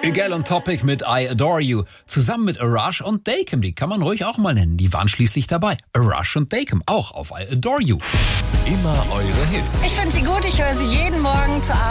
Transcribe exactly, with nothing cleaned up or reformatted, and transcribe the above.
Egal on Topic mit I Adore You. Zusammen mit Arash und Dakem, die kann man ruhig auch mal nennen. Die waren schließlich dabei. Arash und Dakem, auch auf I Adore You. Immer eure Hits. Ich finde sie gut, ich höre sie jeden Morgen zur